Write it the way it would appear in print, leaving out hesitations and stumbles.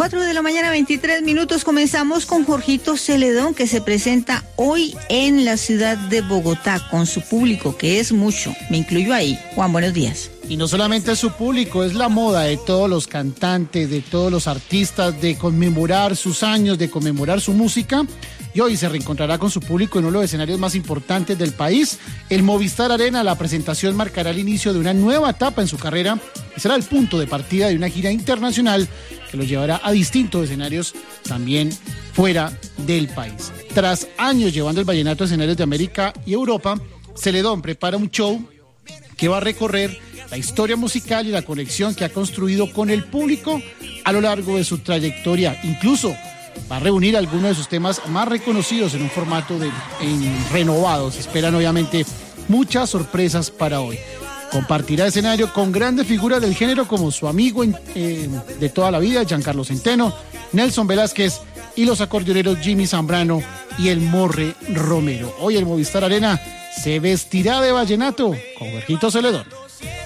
4 de la mañana, 23 minutos. Comenzamos con Jorgito Celedón, que se presenta hoy en la ciudad de Bogotá con su público, que es mucho. Me incluyo ahí. Juan, buenos días. Y no solamente es su público, es la moda de todos los cantantes, de todos los artistas, de conmemorar sus años, de conmemorar su música. Y hoy se reencontrará con su público en uno de los escenarios más importantes del país, el Movistar Arena. La presentación marcará el inicio de una nueva etapa en su carrera y será el punto de partida de una gira internacional que lo llevará a distintos escenarios también fuera del país. Tras años llevando el vallenato a escenarios de América y Europa, Celedón prepara un show que va a recorrer la historia musical y la conexión que ha construido con el público a lo largo de su trayectoria. Incluso va a reunir algunos de sus temas más reconocidos en un formato renovado. Se esperan obviamente muchas sorpresas para hoy. Compartirá escenario con grandes figuras del género como su amigo de toda la vida, Giancarlo Centeno, Nelson Velázquez y los acordeoneros Jimmy Zambrano y el Morre Romero. Hoy el Movistar Arena se vestirá de vallenato con Jorgito Celedón.